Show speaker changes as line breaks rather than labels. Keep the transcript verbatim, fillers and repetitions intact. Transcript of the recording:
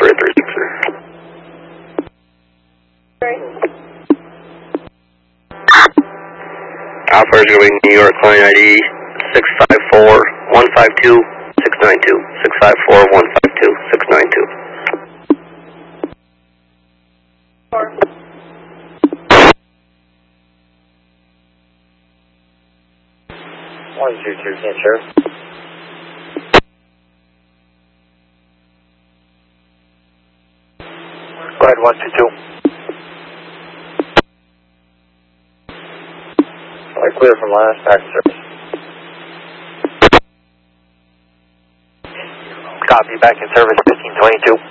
Operator three six zero. Operator going New York, line I D six five four one five two six nine two. six five four one five two six nine two.
one two two, can't share. Go ahead, one two two. Alright, clear from last packet service. Copy, back in service fifteen twenty-two.